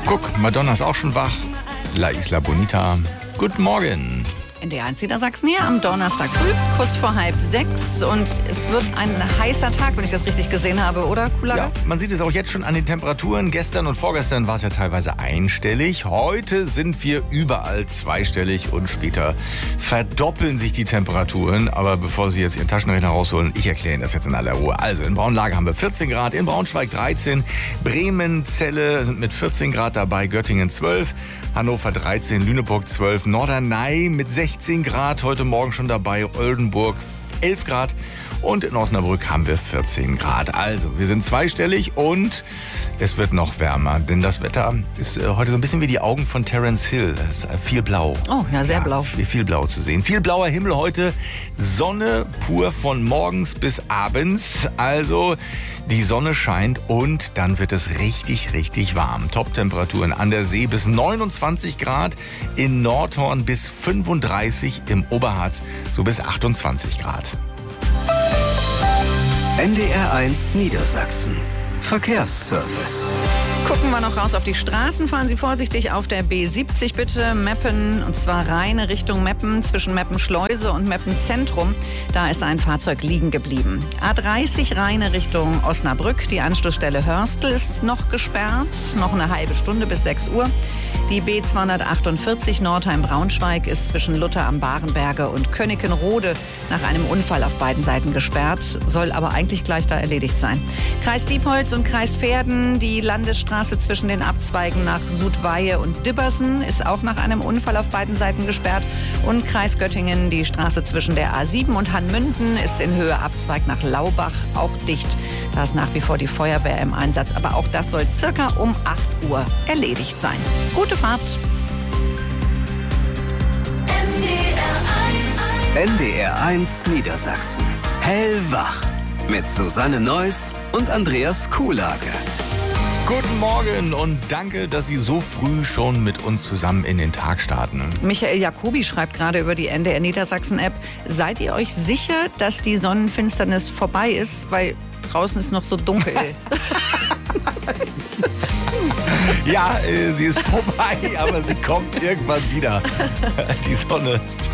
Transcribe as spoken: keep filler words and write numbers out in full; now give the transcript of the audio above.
Guck, Madonna ist auch schon wach. La Isla Bonita. Guten Morgen. N D R eins Niedersachsen hier am Donnerstag früh, kurz vor halb sechs. Und es wird ein heißer Tag, wenn ich das richtig gesehen habe, oder, Kulaga? Ja, man sieht es auch jetzt schon an den Temperaturen. Gestern und vorgestern war es ja teilweise einstellig. Heute sind wir überall zweistellig und später verdoppeln sich die Temperaturen. Aber bevor Sie jetzt Ihren Taschenrechner rausholen, ich erkläre Ihnen das jetzt in aller Ruhe. Also in Braunlage haben wir vierzehn Grad, in Braunschweig dreizehn, Bremen, Celle sind mit vierzehn Grad dabei, Göttingen zwölf, Hannover dreizehn, Lüneburg zwölf, Norderney mit sechzehn Grad, heute Morgen schon dabei, Oldenburg elf Grad und in Osnabrück haben wir vierzehn Grad. Also, wir sind zweistellig und es wird noch wärmer, denn das Wetter ist äh, heute so ein bisschen wie die Augen von Terence Hill. Es ist äh, viel blau. Oh, ja, sehr ja, blau. Viel, viel blau zu sehen. Viel blauer Himmel heute, Sonne pur von morgens bis abends. Also, die Sonne scheint und dann wird es richtig, richtig warm. Top-Temperaturen an der See bis neunundzwanzig Grad, in Nordhorn bis fünfunddreißig, im Oberharz so bis achtundzwanzig Grad. N D R eins Niedersachsen. Verkehrsservice. Gucken wir noch raus auf die Straßen. Fahren Sie vorsichtig auf der B siebzig bitte. Meppen, und zwar Rheine Richtung Meppen, zwischen Meppen-Schleuse und Meppen-Zentrum. Da ist ein Fahrzeug liegen geblieben. A dreißig Rheine Richtung Osnabrück. Die Anschlussstelle Hörstel ist noch gesperrt. Noch eine halbe Stunde bis sechs Uhr. Die B zweihundertachtundvierzig Nordheim-Braunschweig ist zwischen Luther am Barenberge und Könikenrode nach einem Unfall auf beiden Seiten gesperrt. Soll aber eigentlich gleich da erledigt sein. Kreis Diepholz und Kreis Verden, die Landesstraße zwischen den Abzweigen nach Sudweihe und Dibbersen ist auch nach einem Unfall auf beiden Seiten gesperrt. Und Kreis Göttingen, die Straße zwischen der A sieben und Hanmünden ist in Höhe Abzweig nach Laubach auch dicht. Da ist nach wie vor die Feuerwehr im Einsatz, aber auch das soll circa um acht Uhr erledigt sein. Gute Fahrt! N D R eins Niedersachsen. Hellwach. Mit Susanne Neuss und Andreas Kuhlage. Guten Morgen und danke, dass Sie so früh schon mit uns zusammen in den Tag starten. Michael Jacobi schreibt gerade über die N D R Niedersachsen-App. Seid ihr euch sicher, dass die Sonnenfinsternis vorbei ist? Weil draußen ist noch so dunkel. Ja, äh, sie ist vorbei, aber sie kommt irgendwann wieder. Die Sonne